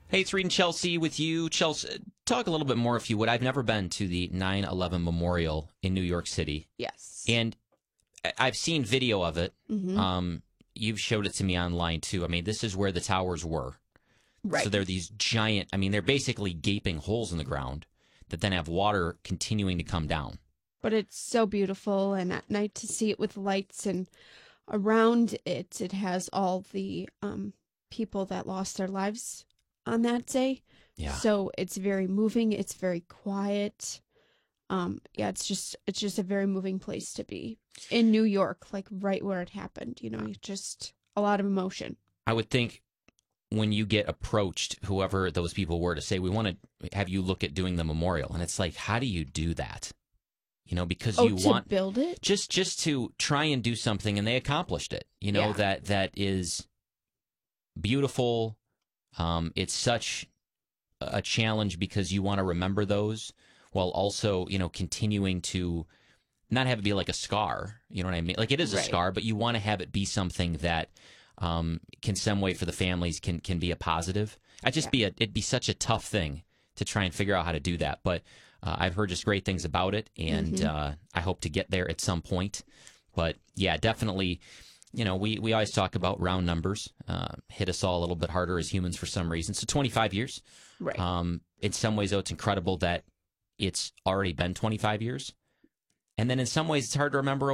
Hey, it's Reed and Chelsea with you. Chelsea, talk a little bit more, if you would. I've never been to the 9/11 Memorial in New York City. Yes. And I've seen video of it. Mm-hmm. You've showed it to me online, too. I mean, this is where the towers were. Right. So they're these giant, they're basically gaping holes in the ground that then have water continuing to come down. But it's so beautiful, and at night to see it with lights, and around it has all the people that lost their lives on that day. Yeah. So it's very moving. It's very quiet. Yeah, it's just a very moving place to be in New York, like right where it happened. Just a lot of emotion. I would think when you get approached, whoever those people were, to say, we want to have you look at doing the memorial. And it's like, how do you do that? Because you to want build it? just to try and do something, and they accomplished it. Yeah. That is beautiful. It's such a challenge because you want to remember those while also, continuing to not have it be like a scar. You know what I mean? Like, it is a Right. scar, but you want to have it be something that can some way for the families can be a positive. It'd be such a tough thing to try and figure out how to do that. But I've heard just great things about it, and I hope to get there at some point. But yeah, definitely. We always talk about round numbers, hit us all a little bit harder as humans for some reason. So 25 years. Right. In some ways, though, it's incredible that it's already been 25 years. And then in some ways, it's hard to remember